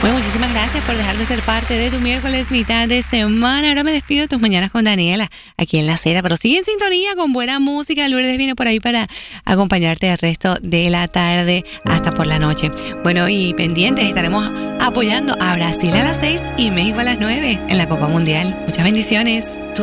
Bueno, muchísimas gracias por dejar de ser parte de tu miércoles mitad de semana. Ahora me despido de tus mañanas con Daniela aquí en La Z, pero sigue en sintonía con buena música. Lourdes viene por ahí para acompañarte el resto de la tarde hasta por la noche. Bueno, y pendientes, estaremos apoyando a Brasil a las 6 y México a las 9 en la Copa Mundial. Muchas bendiciones.